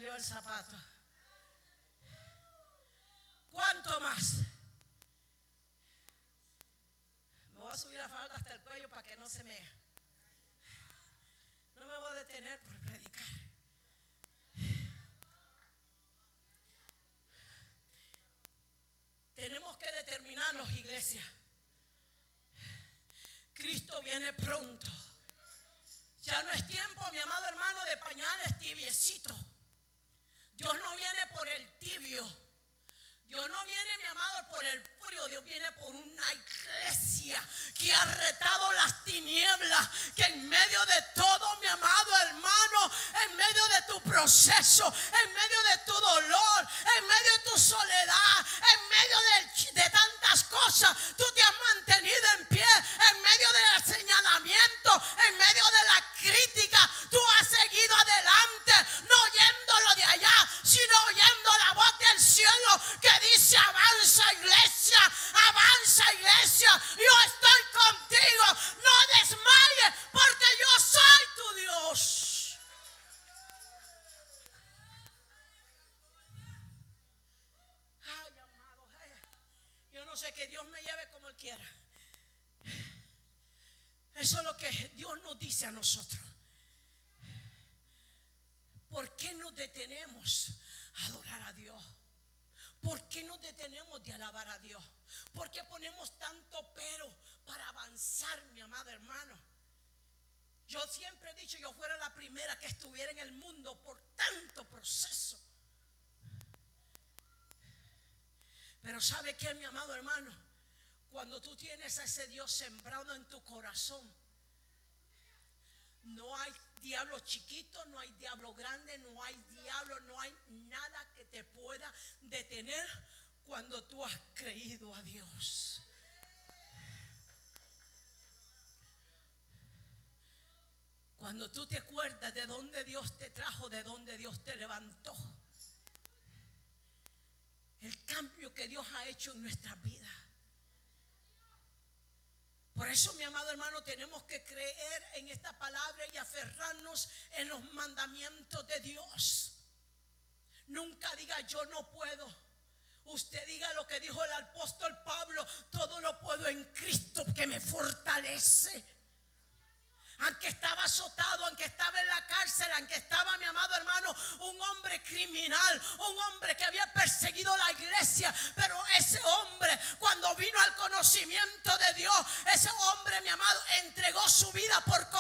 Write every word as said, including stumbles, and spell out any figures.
salió el zapato. ¿Cuánto más? Me voy a subir la falda hasta el cuello para que no se me... No me voy a detener por predicar. Tenemos que determinarnos, iglesia. Cristo viene pronto. Ya no es tiempo, mi amado hermano, de pañales tibiecitos. Dios no viene por el tibio. Dios no viene, mi amado, por el frío. Dios viene por una iglesia que ha retado las tinieblas, que en medio de todo, mi amado hermano, en medio de tu proceso, en medio de tu dolor, en medio de tu soledad, en medio de, de tantas cosas, tú te has mantenido en pie, en medio del señalamiento, en medio de la crítica, tú has seguido adelante, no oyéndolo de allá, sino oyendo la voz del cielo que dice: avanza, iglesia, avanza, iglesia, yo estoy contigo, no desmayes, porque yo soy tu Dios. Ay, amado, yo no sé, que Dios me lleve como Él quiera. Eso es lo que Dios nos dice a nosotros. ¿Por qué nos detenemos a adorar a Dios? ¿Por qué nos detenemos de alabar a Dios? ¿Por qué ponemos tanto pero para avanzar, mi amado hermano? Yo siempre he dicho, yo fuera la primera que estuviera en el mundo por tanto proceso. Pero ¿sabe qué, mi amado hermano? Cuando tú tienes a ese Dios sembrado en tu corazón, no hay diablo chiquito, no hay diablo grande, no hay diablo, no hay nada que te pueda detener cuando tú has creído a Dios. Cuando tú te acuerdas de dónde Dios te trajo, de dónde Dios te levantó, el cambio que Dios ha hecho en nuestras vidas. Por eso, mi amado hermano, tenemos que creer en esta palabra y aferrarnos en los mandamientos de Dios. Nunca diga yo no puedo. Usted diga lo que dijo el apóstol Pablo: todo lo puedo en Cristo que me fortalece. Aunque estaba azotado, aunque estaba en la cárcel, aunque estaba, mi amado hermano, un hombre criminal, un hombre que había perseguido la iglesia, pero ese hombre, cuando vino al conocimiento de Dios, ese hombre, mi amado, entregó su vida por